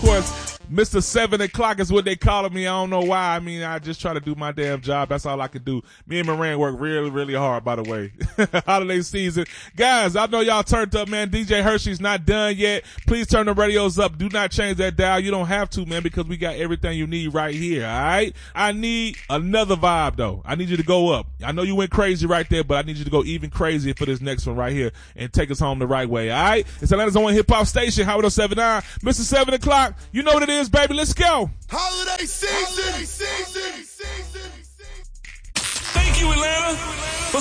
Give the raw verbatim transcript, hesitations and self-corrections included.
course, Mister Seven O'Clock is what they calling me. I don't know why. I mean, I just try to do my damn job. That's all I can do. Me and Moran work really, really hard, by the way. Holiday season. Guys, I know y'all turned up, man. D J Hershey's not done yet. Please turn the radios up. Do not change that dial. You don't have to, man, because we got everything you need right here, all right? I need another vibe, though. I need you to go up. I know you went crazy right there, but I need you to go even crazier for this next one right here and take us home the right way, all right? It's Atlanta's own hip-hop station, Howard oh seven nine. Mister Seven O'Clock, you know what it is, baby. Let's go. Holiday season. Holiday season. Thank you, Atlanta, for